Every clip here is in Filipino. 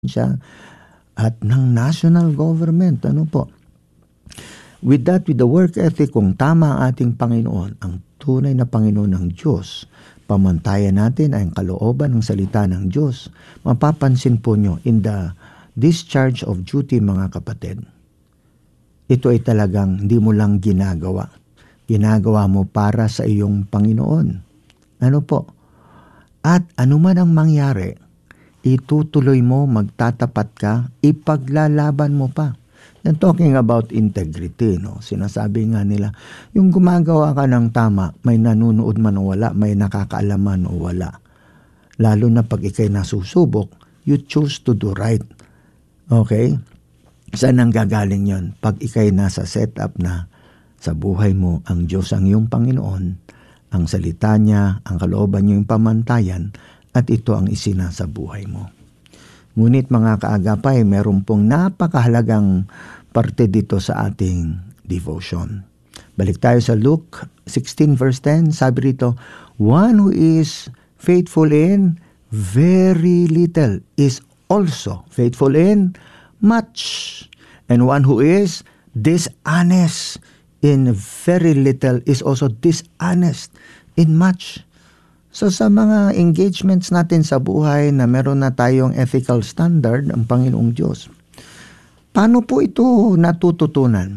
siya at ng national government. Ano po? With that, with the work ethic, kung tama ang ating Panginoon, ang tunay na Panginoon ng Diyos, pamantayan natin ang kalooban ng salita ng Diyos, mapapansin po nyo in the discharge of duty, mga kapatid, ito ay talagang hindi mo lang ginagawa. Ginagawa mo para sa iyong Panginoon. Ano po? At anuman ang mangyari, itutuloy mo, magtatapat ka, ipaglalaban mo pa. And talking about integrity, no? Sinasabi nga nila, yung gumagawa ka ng tama, may nanunood man o wala, may nakakaalaman o wala. Lalo na pag ikay nasusubok, you choose to do right. Okay? Saan ang gagaling yon? Pag ikay nasa setup na sa buhay mo, ang Diyos ang iyong Panginoon, ang salita niya, ang kalooban niyo yung pamantayan, at ito ang isinasa buhay mo. Ngunit mga kaagapay, meron pong napakahalagang parte dito sa ating devotion. Balik tayo sa Luke 16 verse 10, sabi rito, one who is faithful in very little is also faithful in much. And one who is dishonest in very little is also dishonest in much. So sa mga engagements natin sa buhay na meron na tayong ethical standard, ang Panginoong Diyos, paano po ito natututunan?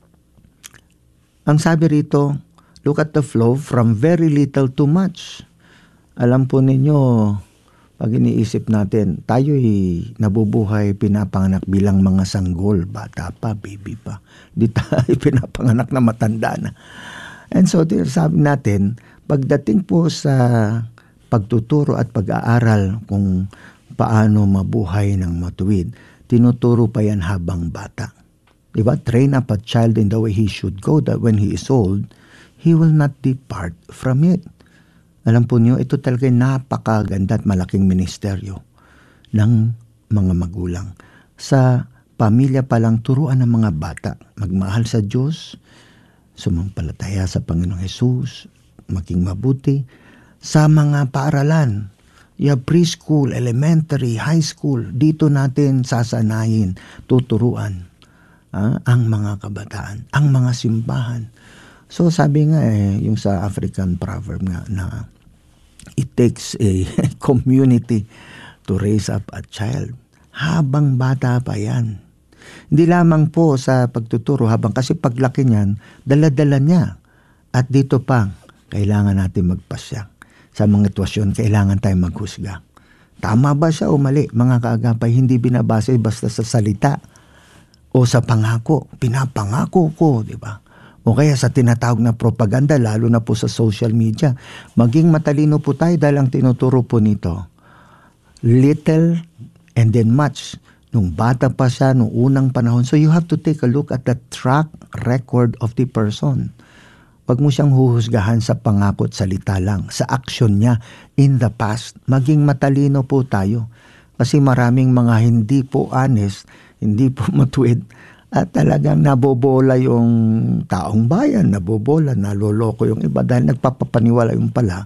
Ang sabi rito, look at the flow from very little to much. Alam po ninyo, pag iniisip natin, tayo'y nabubuhay, pinapanganak bilang mga sanggol, bata pa, baby pa. Di tayo pinapanganak na matanda na. And so, sabi natin, pagdating po sa pagtuturo at pag-aaral kung paano mabuhay ng matuwid, tinuturo pa yan habang bata. Diba? Train up a child in the way he should go, that when he is old, he will not depart from it. Alam po niyo, ito talaga napakaganda at malaking ministeryo ng mga magulang. Sa pamilya pa lang, turuan ng mga bata, magmahal sa Diyos, sumampalataya sa Panginoong Hesus, maging mabuti. Sa mga paaralan, preschool, elementary, high school, dito natin sasanayin, tuturuan ang mga kabataan, ang mga simbahan. So sabi nga yung sa African proverb nga na it takes a community to raise up a child. Habang bata pa yan. Hindi lamang po sa pagtuturo, habang kasi paglaki niyan, dala-dala niya. At dito pa, kailangan natin magpasya. Sa mga sitwasyon, kailangan tayong maghusga. Tama ba siya o mali? Mga kaagapay, hindi binabase basta sa salita o sa pangako. Pinapangako ko, di ba? O kaya sa tinatawag na propaganda, lalo na po sa social media. Maging matalino po tayo dahil ang tinuturo po nito, little and then much. Nung bata pa siya, nung unang panahon. So you have to take a look at the track record of the person. Huwag mo siyang huhusgahan sa pangako at salita lang, sa aksyon niya in the past. Maging matalino po tayo. Kasi maraming mga hindi po honest, hindi po matuwid, at talagang nabobola yung taong bayan, nabobola, naloloko yung iba dahil nagpapapaniwala yung pala,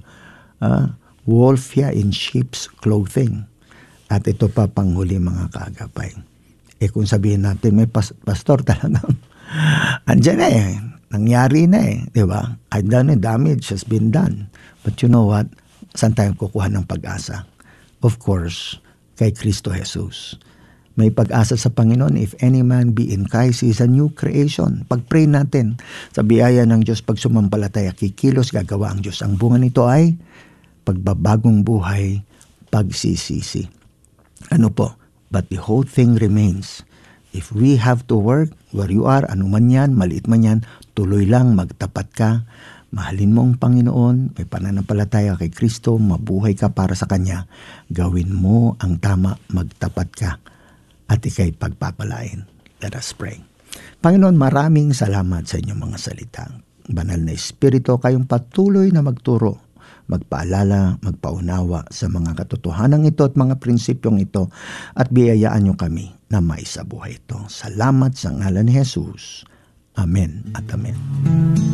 wolf ya in sheep's clothing. At ito pa panghuli mga kaagapay. Kung sabihin natin, may pastor talagang, andyan na nangyari na di ba? I've done it, damage has been done. But you know what? Saan tayo kukuha ng pag-asa? Of course, kay Kristo Jesus. May pag-asa sa Panginoon. If any man be in Christ, he is a new creation. Pag-pray natin sa biyaya ng Diyos, pag sumampalataya, kikilos, gagawa ang Diyos. Ang bunga nito ay pagbabagong buhay, pagsisisi. Ano po? But the whole thing remains. If we have to work, where you are, ano man yan, maliit man yan, tuloy lang, magtapat ka, mahalin mo ang Panginoon, may pananampalataya kay Kristo, mabuhay ka para sa Kanya, gawin mo ang tama, magtapat ka, at ikay pagpapalain. Let us pray. Panginoon, maraming salamat sa inyong mga salita. Banal na Espiritu, kayong patuloy na magturo, magpaalala, magpaunawa sa mga katotohanan ito at mga prinsipyong ito at biyayaan niyo kami na maisabuhay ito. Salamat sa ngalan ni Jesus. Amen at amen.